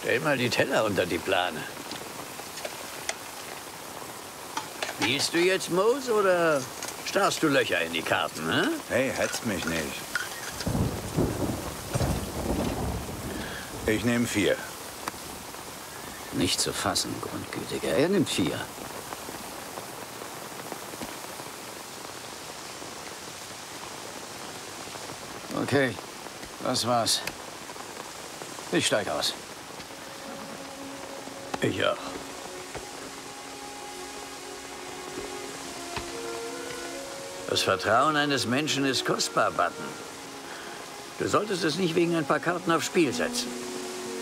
Stell mal die Teller unter die Plane. Spielst du jetzt, Moos, oder starrst du Löcher in die Karten, ne? Hey, hetzt mich nicht. Ich nehme 4. Nicht zu fassen, Grundgütiger. Er nimmt 4. Okay, das war's. Ich steig aus. Ich auch. Das Vertrauen eines Menschen ist kostbar, Button. Du solltest es nicht wegen ein paar Karten aufs Spiel setzen.